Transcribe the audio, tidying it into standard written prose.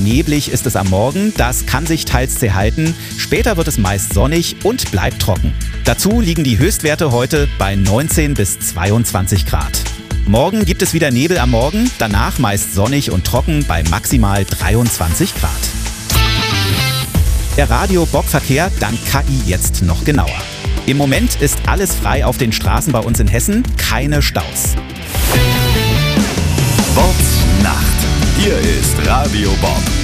Neblig ist es am Morgen, das kann sich teils zäh halten. Später wird es meist sonnig und bleibt trocken. Dazu liegen die Höchstwerte heute bei 19 bis 22 Grad. Morgen gibt es wieder Nebel am Morgen, danach meist sonnig und trocken bei maximal 23 Grad. Der Radio-Bob-Verkehr dank KI jetzt noch genauer. Im Moment ist alles frei auf den Straßen bei uns in Hessen, keine Staus. Bobs Nacht. Hier ist Radio Bob.